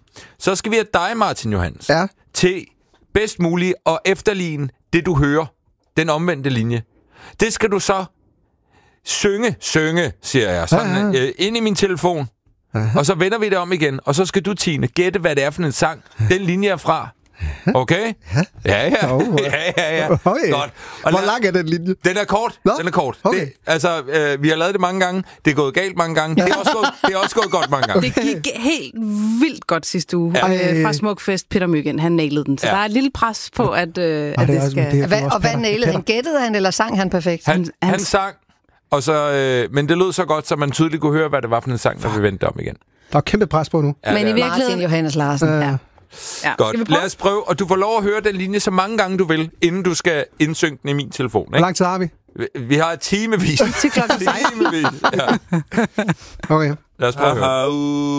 Så skal vi have dig, Martin Johans, til bedst muligt at efterligne det, du hører. Den omvendte linje. Det skal du så synge, siger jeg, sådan ind i min telefon. Og så vender vi det om igen. Og så skal du, Tine, gætte, hvad det er for en sang. Den linje er fra. Okay? Ja. Godt. Og hvor lang er den linje? Den er kort. Den er kort. Okay. Vi har lavet det mange gange. Det er gået galt mange gange. Det er også gået godt mange gange. Det gik helt vildt godt sidste uge. Fra Smukfest, Peter Myggen, han nailede den. Så der er et lille pres på, at det skal... Hvad nailede han? Gættede han, eller sang han perfekt? Han sang, og så, men det lød så godt, så man tydeligt kunne høre, hvad det var for en sang, når vi vendte om igen. Der er kæmpe pres på nu. Men i virkeligheden... Martin Johannes Larsen. Ja. Godt, lad os prøve. Og du får lov at høre den linje så mange gange du vil, inden du skal indsynge den i min telefon. Ikke? Hvor lang tid har vi? Vi har et timevis. Til klokken 16. Ja. Okay. Lad os prøve at høre.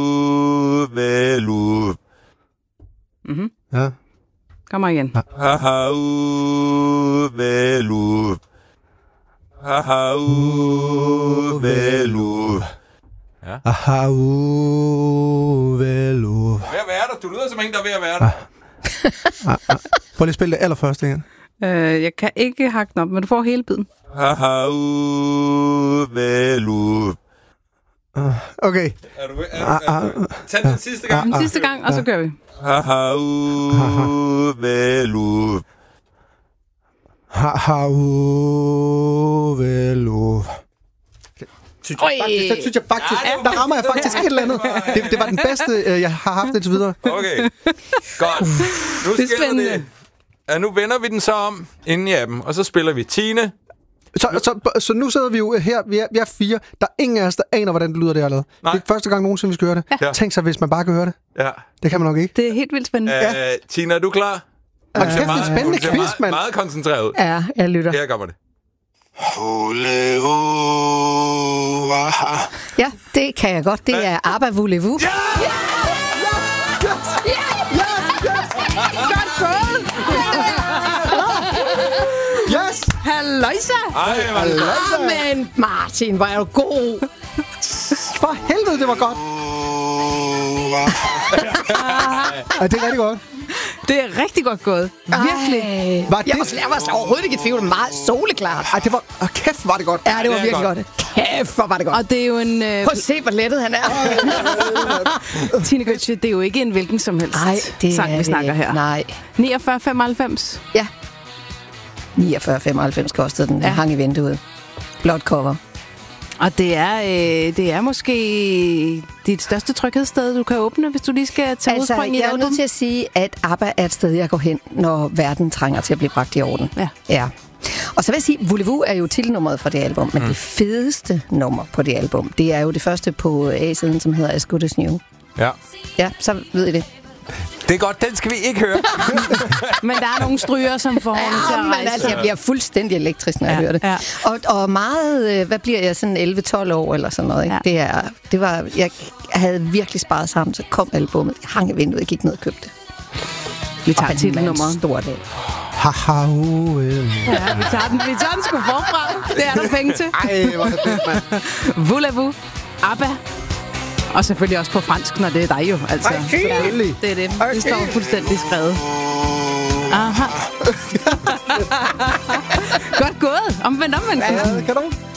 Ja. Kommer igen. Ja. Velu. Ved at være der. Du lyder som en, der er ved at være der. Prøv lige at spille det allerførste igen. Jeg kan ikke hakke den op, men du får hele biden. Okay. Er du tag den sidste gang. Den sidste gang, og så kører vi. Velu. Det synes jeg faktisk, der rammer jeg faktisk et eller andet. Det var den bedste, jeg har haft indtil videre. Okay, godt. Nu Det er spændende. det. Ja, nu vender vi den så om inden i appen, og så spiller vi Tine. Så nu sidder vi jo her, vi er 4. Der er ingen af os, der aner, hvordan det lyder, det jeg har lavet. Det er første gang nogensinde, vi skal høre det. Ja. Tænk sig, hvis man bare kan høre det. Ja. Det kan man nok ikke. Det er helt vildt spændende. Tina, er du klar? Og kæft, en spændende quiz, mand. Meget koncentreret ud. Ja, jeg lytter. Her kommer det. Ja, det kan jeg godt. Det er Abba Voulez-vous. Godt gået! Yes! Halløjsa! Men Martin, hvor er du god. For helvede, det var godt. Ja, det er rigtig godt. Det er rigtig godt gået. Virkelig. Jeg var overhovedet ikke i tvivl. Meget soleklart. Ej, det var... kæft, var det godt. Ja, det var virkelig godt. Kæft, hvor var det godt. Og det er jo en... Prøv at se, hvor lettet han er. Tine Götze, det er jo ikke en hvilken som helst sang, vi snakker her. Nej. 49,95. Ja. 49,95 kostede den. Den hang i vinduet. Blot cover. Og det er måske dit største tryghedssted, du kan åbne, hvis du lige skal tage udspring i jeg er jo nødt til at sige, at ABBA er et sted, jeg går hen, når verden trænger til at blive bragt i orden. Ja. Og så vil jeg sige, Voulez-vous er jo titelnummeret fra det album, men det fedeste nummer på det album, det er jo det første på A-siden, som hedder As Good As New. Ja. Ja, så ved I det. Det er godt, den skal vi ikke høre. Men der er nogle stryger, som får hånden til at rejse. Altså, jeg bliver fuldstændig elektrisk, når jeg hører det. Ja. Og meget, hvad bliver jeg, sådan 11-12 år eller sådan noget. Ikke? Ja. Jeg havde virkelig sparet sammen, så kom albumet. Jeg hang i vinduet, jeg gik ned og købte det. Vi tager titelnummeret. Stor dag. Ja, vi tager den sgu forfra. Det er der penge til. Ej, hvor er det fedt, mand. Voulez-vous, ABBA. Og selvfølgelig også på fransk, når det er dig jo. Altså. Det er det. Det står fuldstændig skrevet. Aha. Godt gået. Omvendt. Ja, kan du?